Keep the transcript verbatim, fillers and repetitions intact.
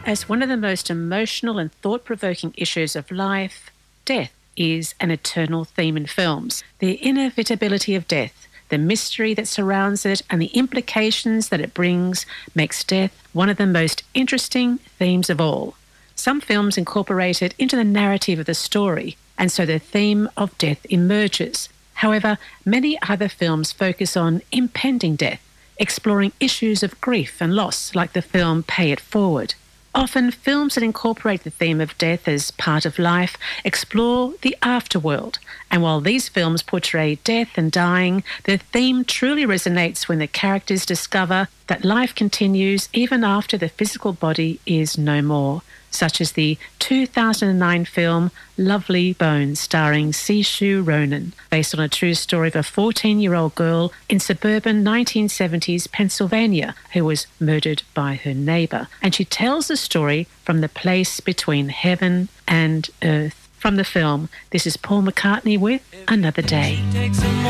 As one of the most emotional and thought-provoking issues of life, death is an eternal theme in films. The inevitability of death, the mystery that surrounds it, and the implications that it brings makes death one of the most interesting themes of all. Some films incorporate it into the narrative of the story, and so the theme of death emerges. However, many other films focus on impending death, exploring issues of grief and loss, like the film Pay It Forward. Often, films that incorporate the theme of death as part of life explore the afterworld. And while these films portray death and dying, the theme truly resonates when the characters discover that life continues even after the physical body is no more, such as the two thousand nine film Lovely Bones, starring Saoirse Ronan, based on a true story of a fourteen-year-old girl in suburban nineteen seventies Pennsylvania who was murdered by her neighbour. And she tells the story from the place between heaven and earth. From the film, this is Paul McCartney with Another Day.